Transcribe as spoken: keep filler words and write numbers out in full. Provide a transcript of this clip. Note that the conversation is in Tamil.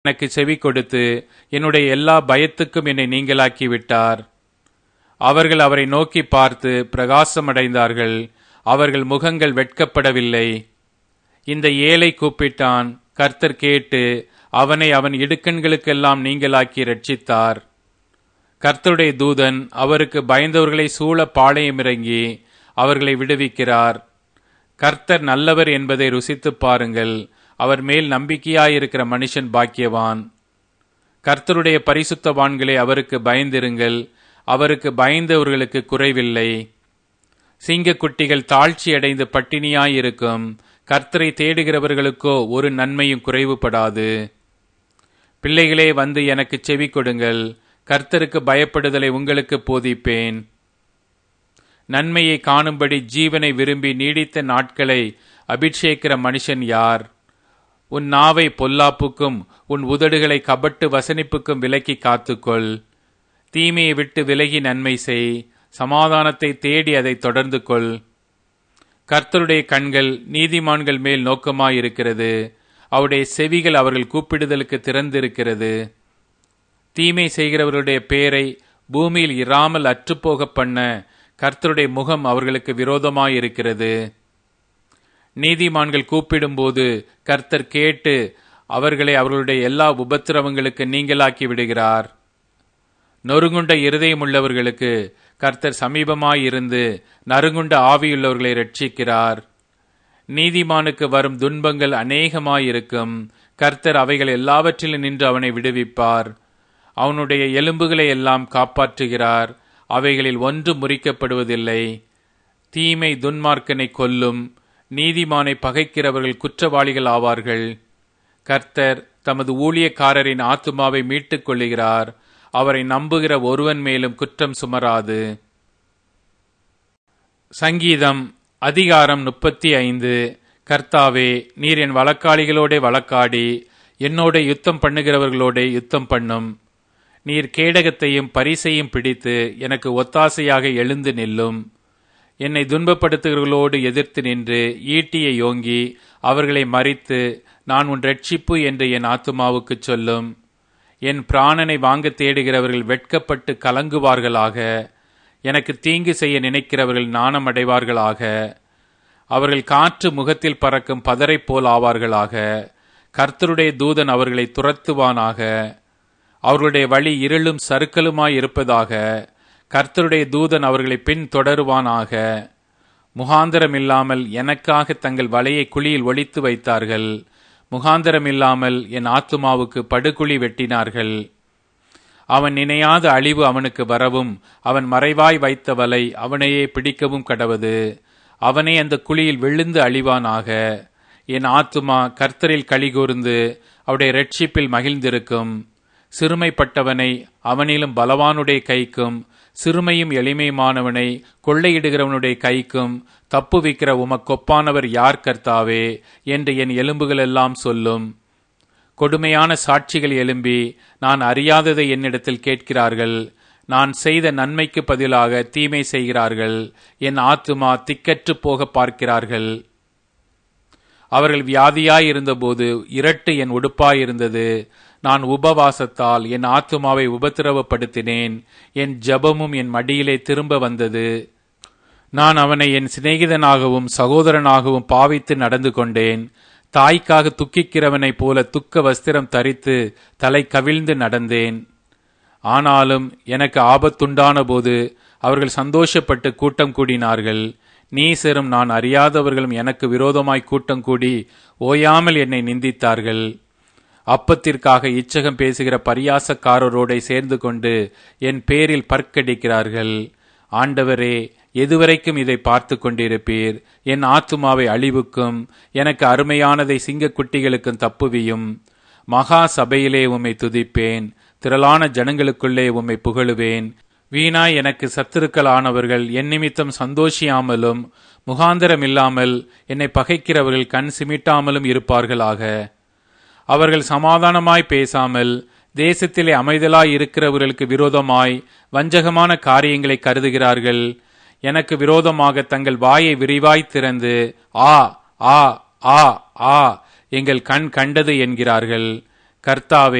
எனக்கு செவி கொடுத்து என்னுடைய எல்லா பயத்துக்கும் என்னை நீங்களாக்கி விட்டார். அவர்கள் அவரை நோக்கி பார்த்து பிரகாசமடைந்தார்கள். அவர்கள் முகங்கள் வெட்கப்படவில்லை. இந்த ஏழை கூப்பிட்டான். கர்த்தர் கேட்டு அவனை அவன் இடுக்கண்களுக்கெல்லாம் நீங்களாக்கி ரட்சித்தார். கர்த்தருடைய தூதன் அவருக்கு பயந்தவர்களை சூழ பாளையமிறங்கி அவர்களை விடுவிக்கிறார். கர்த்தர் நல்லவர் என்பதை ருசித்து பாருங்கள். அவர் மேல் நம்பிக்கையாயிருக்கிற மனுஷன் பாக்கியவான். கர்த்தருடைய பரிசுத்தவான்களே, அவருக்கு பயந்திருங்கள். அவருக்கு பயந்தவர்களுக்கு குறைவில்லை. சிங்கக்குட்டிகள் தாழ்ச்சி அடைந்து பட்டினியாயிருக்கும். கர்த்தரை தேடுகிறவர்களுக்கோ ஒரு நன்மையும் குறைவுபடாது. பிள்ளைகளே, வந்து எனக்கு செவி கொடுங்கள். கர்த்தருக்கு பயப்படுதலை உங்களுக்கு போதிப்பேன். நன்மையை காணும்படி ஜீவனை விரும்பி நீடித்த நாட்களை அபிஷேக்கிற மனுஷன் யார்? உன் நாவை பொல்லாப்புக்கும் உன் உதடுகளை கபட்டு வசனிப்புக்கும் விலக்கி காத்துக்கொள். தீமையை விட்டு விலகி நன்மை செய். சமாதானத்தை தேடி அதை தொடர்ந்து கொள். கர்த்தருடைய கண்கள் நீதிமான்கள் மேல் நோக்கமாயிருக்கிறது. அவருடைய செவிகள் அவர்கள் கூப்பிடுதலுக்கு திறந்திருக்கிறது. தீமை செய்கிறவர்களுடைய பேரை பூமியில் இராமல் அற்றுப்போக பண்ண கர்த்தருடைய முகம் அவர்களுக்கு விரோதமாயிருக்கிறது. நீதிமான்கள் கூப்பிடும்போது கர்த்தர் கேட்டு அவர்களை அவர்களுடைய எல்லா உபத்திரவங்களுக்கு நீங்களாக்கி விடுகிறார். நொறுங்குண்ட இருதயமுள்ளவர்களுக்கு கர்த்தர் சமீபமாயிருந்து நறுங்குண்ட ஆவியுள்ளவர்களை ரட்சிக்கிறார். நீதிமானுக்கு வரும் துன்பங்கள் அநேகமாயிருக்கும். கர்த்தர் அவைகள் எல்லாவற்றிலும் நின்று அவனை விடுவிப்பார். அவனுடைய எலும்புகளை எல்லாம் காப்பாற்றுகிறார். அவைகளில் ஒன்று முறிக்கப்படுவதில்லை. தீமை துன்மார்க்கனை கொல்லும். நீதிமானை பகைக்கிறவர்கள் குற்றவாளிகள் ஆவார்கள். கர்த்தர் தமது ஊழியக்காரரின் ஆத்துமாவை மீட்டுக் கொள்ளுகிறார். அவரை நம்புகிற ஒருவன் மேலும் குற்றம் சுமராது. சங்கீதம் அதிகாரம் முப்பத்தி ஐந்து. கர்த்தாவே, நீர் என் வழக்காளிகளோட வழக்காடி என்னோட யுத்தம் பண்ணுகிறவர்களோட யுத்தம் பண்ணும். நீர் கேடகத்தையும் பரிசையும் பிடித்து எனக்கு ஒத்தாசையாக எழுந்து நில்லும். என்னை துன்பப்படுத்துகிறவர்களோடு எதிர்த்து நின்று ஈட்டியை யோங்கி அவர்களை மறித்து நான் உன் ரட்சிப்பு என்று என் ஆத்துமாவுக்கு சொல்லும். என் பிராணனை வாங்க தேடுகிறவர்கள் வெட்கப்பட்டு கலங்குவார்களாக. எனக்கு தீங்கு செய்ய நினைக்கிறவர்கள் நாணம் அடைவார்களாக. அவர்கள் காற்று முகத்தில் பறக்கும் பதரை போல் ஆவார்களாக. கர்த்தருடைய தூதன் அவர்களை துரத்துவானாக. அவர்களுடைய வழி இருளும் சறுக்கலுமாய் இருப்பதாக. கர்த்தருடைய தூதன் அவர்களை பின் தொடருவானாக. முகாந்தரம் இல்லாமல் எனக்காக தங்கள் வலையை குழியில் ஒளித்து வைத்தார்கள். முகாந்தரம் இல்லாமல் என் ஆத்துமாவுக்கு படுகுழி வெட்டினார்கள். அவன் நினையாத அழிவு அவனுக்கு வரவும் அவன் மறைவாய் வைத்த வலை அவனையே பிடிக்கவும் கடவது. அவனே அந்த குழியில் விழுந்து அழிவானாக. என் ஆத்துமா கர்த்தரில் களிகூர்ந்து அவருடைய இரட்சிப்பில் மகிழ்ந்திருக்கும். சிறுமைப்பட்டவனை அவனிலும் பலவானுடைய கைக்கும் சிறுமையும் எளிமையுமானவனை கொள்ளையிடுகிறவனுடைய கைக்கும் தப்புவிக்கிற உமக்கொப்பானவர் யார் கர்த்தாவே என்று என் எலும்புகளெல்லாம் சொல்லும். கொடுமையான சாட்சிகள் எழும்பி நான் அறியாததை என்னிடத்தில் கேட்கிறார்கள். நான் செய்த நன்மைக்கு பதிலாக தீமை செய்கிறார்கள். என் ஆத்துமா திக்கற்று போக பார்க்கிறார்கள். அவர்கள் வியாதியாயிருந்தபோது இரட்டு என் உடுப்பாயிருந்தது. நான் உபவாசத்தால் என் ஆத்துமாவை உபத்திரவப்படுத்தினேன். என் ஜபமும் என் மடியிலே திரும்ப வந்தது. நான் அவனை என் சிநேகிதனாகவும் சகோதரனாகவும் பாவித்து நடந்து கொண்டேன். தாய்க்காக துக்கிக்கிறவனைப் போல துக்க வஸ்திரம் தரித்து தலை கவிழ்ந்து நடந்தேன். ஆனாலும் எனக்கு ஆபத்துண்டான போது அவர்கள் சந்தோஷப்பட்டு கூட்டம் கூடினார்கள். நீசரும் நான் அறியாதவர்களும் எனக்கு விரோதமாய் கூட்டம் கூடி ஓயாமல் என்னை நிந்தித்தார்கள். அப்பத்திற்காக இச்சகம் பேசுகிற பரியாசக்காரரோட சேர்ந்து கொண்டு என் பேரில் பற்கடிக்கிறார்கள். ஆண்டவரே, எதுவரைக்கும் இதை பார்த்து கொண்டிருப்பீர்? என் ஆத்துமாவை அழிவுக்கும் எனக்கு அருமையானதை சிங்கக்குட்டிகளுக்கும் தப்புவியும். மகா சபையிலே உம்மை துதிப்பேன். திரளான ஜனங்களுக்குள்ளே உம்மை புகழுவேன். வீணாய் எனக்கு சத்துருக்களானவர்கள் என் நிமித்தம் சந்தோஷியாமலும் முகாந்தரம் இல்லாமல் என்னை பகைக்கிறவர்கள் கண் சிமிட்டாமலும் இருப்பார்களாக. அவர்கள் சமாதானமாய் பேசாமல் தேசத்திலே அமைதலாய் இருக்கிறவர்களுக்கு விரோதமாய் வஞ்சகமான காரியங்களை கருதுகிறார்கள். எனக்கு விரோதமாக தங்கள் வாயை விரிவாய் திறந்து ஆ ஆ ஆ ஆ எங்கள் கண் கண்டது என்கிறார்கள். கர்த்தாவே